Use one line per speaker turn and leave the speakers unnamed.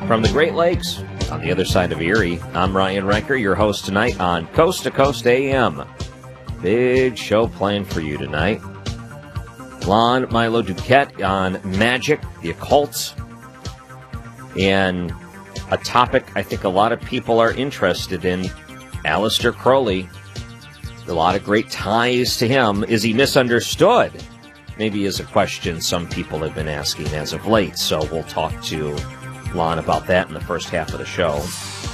From the Great Lakes, on the other side of Erie, I'm Ryan Renker, your host tonight on Coast to Coast AM. Big show planned for you tonight. Lon Milo Duquette on magic, the occult, and a topic I think a lot of people are interested in, Aleister Crowley. A lot of great ties to him. Is he misunderstood? Maybe is a question some people have been asking as of late, so we'll talk to Lon about that in the first half of the show.